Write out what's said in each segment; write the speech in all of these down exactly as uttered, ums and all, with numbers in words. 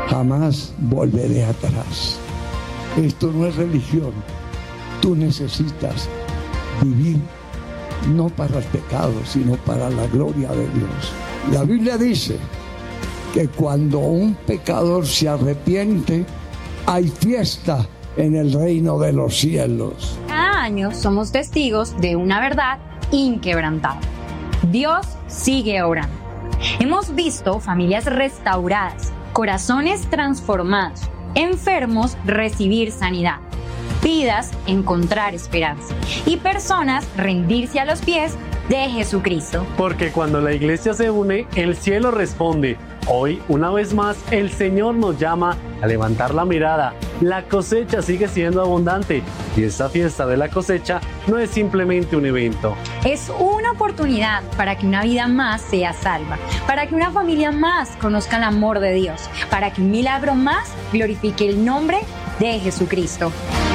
Jamás volveré atrás. Esto no es religión. Tú necesitas vivir no para el pecado, sino para la gloria de Dios. La Biblia dice que cuando un pecador se arrepiente, hay fiesta en el reino de los cielos. Cada año somos testigos de una verdad inquebrantable. Dios sigue obrando. Hemos visto familias restauradas, corazones transformados, enfermos recibir sanidad, vidas encontrar esperanza y personas rendirse a los pies de Jesucristo. Porque cuando la iglesia se une, el cielo responde. Hoy, una vez más, el Señor nos llama a levantar la mirada. La cosecha sigue siendo abundante y esta fiesta de la cosecha no es simplemente un evento. Es una oportunidad para que una vida más sea salva, para que una familia más conozca el amor de Dios, para que un milagro más glorifique el nombre de Jesucristo.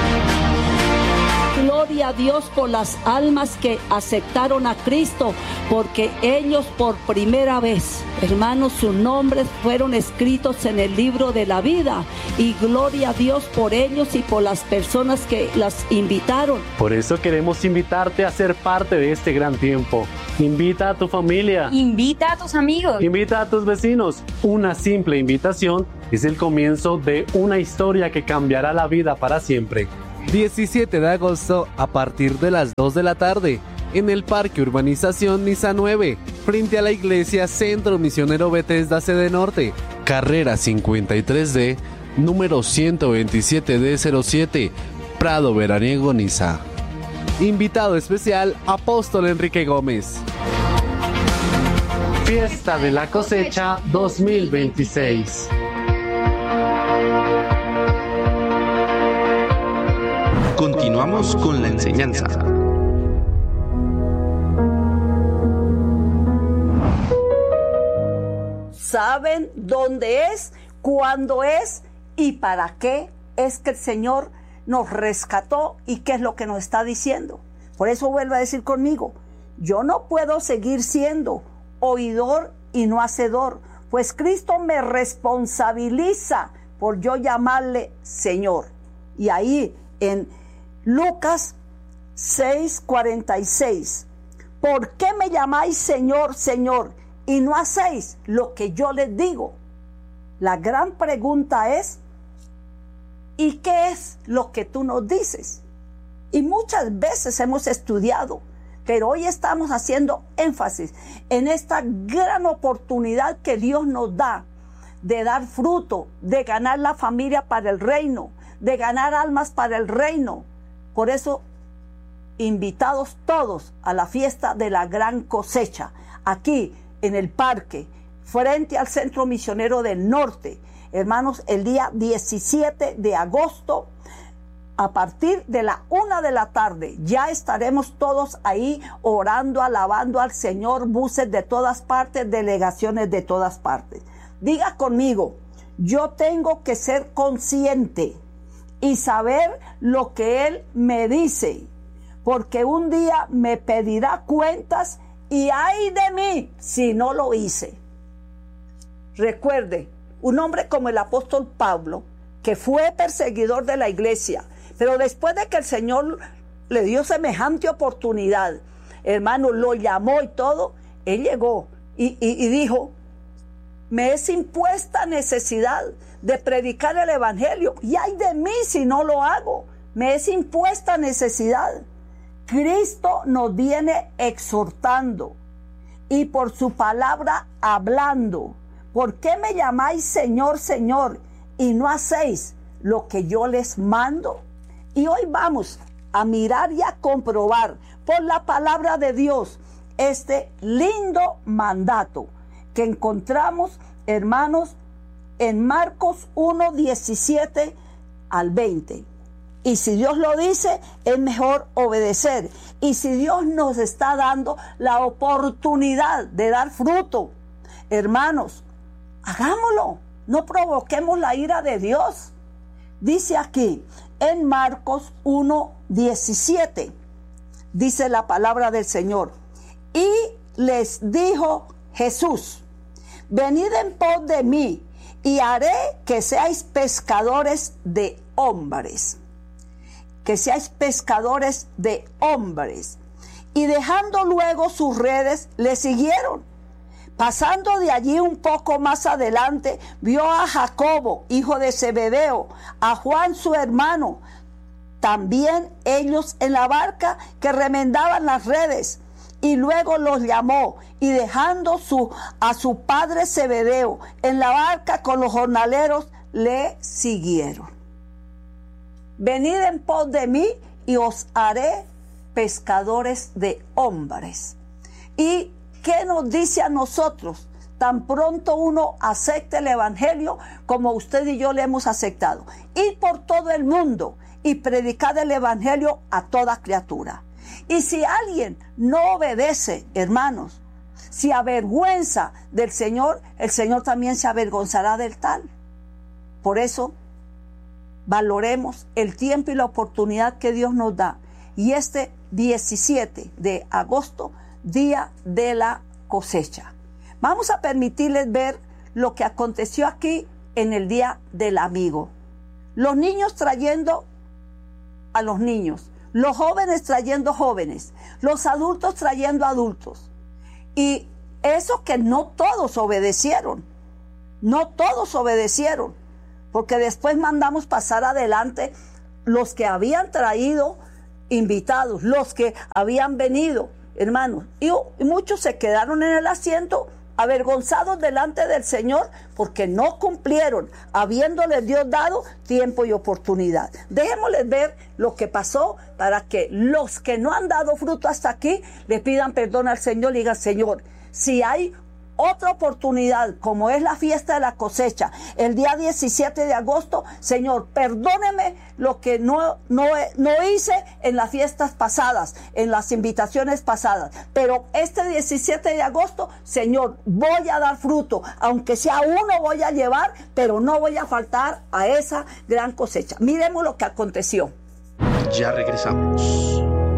Gloria a Dios por las almas que aceptaron a Cristo, porque ellos por primera vez, hermanos, sus nombres fueron escritos en el libro de la vida. Y gloria a Dios por ellos y por las personas que las invitaron. Por eso queremos invitarte a ser parte de este gran tiempo. Invita a tu familia. Invita a tus amigos. Invita a tus vecinos. Una simple invitación es el comienzo de una historia que cambiará la vida para siempre. diecisiete de agosto a partir de las dos de la tarde en el Parque Urbanización Niza nueve, frente a la Iglesia Centro Misionero Bethesda Sede Norte, carrera cincuenta y tres D, número ciento veintisiete D cero siete, Prado Veraniego, Niza. Invitado especial, Apóstol Enrique Gómez. Fiesta de la Cosecha dos mil veintiséis. Continuamos con la enseñanza. Saben dónde es, cuándo es y para qué es que el Señor nos rescató y qué es lo que nos está diciendo. Por eso vuelve a decir conmigo, yo no puedo seguir siendo oidor y no hacedor, pues Cristo me responsabiliza por yo llamarle Señor. Y ahí en Lucas seis cuarenta y seis, ¿por qué me llamáis Señor, Señor, y no hacéis lo que yo les digo? La gran pregunta es, ¿y qué es lo que tú nos dices? Y muchas veces hemos estudiado, pero hoy estamos haciendo énfasis en esta gran oportunidad que Dios nos da de dar fruto, de ganar la familia para el reino, de ganar almas para el reino. Por eso, invitados todos a la fiesta de la gran cosecha, aquí en el parque, frente al Centro Misionero del Norte. Hermanos, el día diecisiete de agosto, a partir de la una de la tarde, ya estaremos todos ahí orando, alabando al Señor, buses de todas partes, delegaciones de todas partes. Diga conmigo, yo tengo que ser consciente y saber lo que Él me dice, porque un día me pedirá cuentas y ay de mí si no lo hice. Recuerde, un hombre como el apóstol Pablo, que fue perseguidor de la iglesia, pero después de que el Señor le dio semejante oportunidad, hermano, lo llamó y todo, él llegó y, y, y dijo, me es impuesta necesidad de predicar el evangelio y ay de mí si no lo hago, me es impuesta necesidad. Cristo nos viene exhortando y por su palabra hablando. ¿Por qué me llamáis Señor, Señor y no hacéis lo que yo les mando? Y hoy vamos a mirar y a comprobar por la palabra de Dios este lindo mandato que encontramos, hermanos, en Marcos uno, diecisiete al veinte. Y si Dios lo dice, es mejor obedecer. Y si Dios nos está dando la oportunidad de dar fruto, hermanos, hagámoslo. No provoquemos la ira de Dios. Dice aquí, en Marcos uno, diecisiete, dice la palabra del Señor. Y les dijo Jesús, venid en pos de mí, y haré que seáis pescadores de hombres. Que seáis pescadores de hombres. Y dejando luego sus redes, le siguieron. Pasando de allí un poco más adelante, vio a Jacobo, hijo de Zebedeo, a Juan su hermano, también ellos en la barca que remendaban las redes. Y luego los llamó, y dejando su, a su padre Zebedeo en la barca con los jornaleros, le siguieron. Venid en pos de mí, y os haré pescadores de hombres. ¿Y qué nos dice a nosotros? Tan pronto uno acepte el evangelio como usted y yo le hemos aceptado. Ir por todo el mundo y predicar el evangelio a toda criatura. Y si alguien no obedece, hermanos, si avergüenza del Señor, el Señor también se avergonzará del tal. Por eso, valoremos el tiempo y la oportunidad que Dios nos da. Y este diecisiete de agosto, día de la cosecha. Vamos a permitirles ver lo que aconteció aquí en el día del amigo. Los niños trayendo a los niños, los jóvenes trayendo jóvenes, los adultos trayendo adultos. Y eso que no todos obedecieron, no todos obedecieron, porque después mandamos pasar adelante los que habían traído invitados, los que habían venido, hermanos, y, y muchos se quedaron en el asiento avergonzados delante del Señor porque no cumplieron, habiéndoles Dios dado tiempo y oportunidad. Dejémosles ver lo que pasó para que los que no han dado fruto hasta aquí le pidan perdón al Señor y digan: Señor, si hay otra oportunidad, como es la fiesta de la cosecha, el día diecisiete de agosto, Señor, perdóneme lo que no, no, no hice en las fiestas pasadas, en las invitaciones pasadas. Pero este diecisiete de agosto, Señor, voy a dar fruto, aunque sea uno voy a llevar, pero no voy a faltar a esa gran cosecha. Miremos lo que aconteció. Ya regresamos.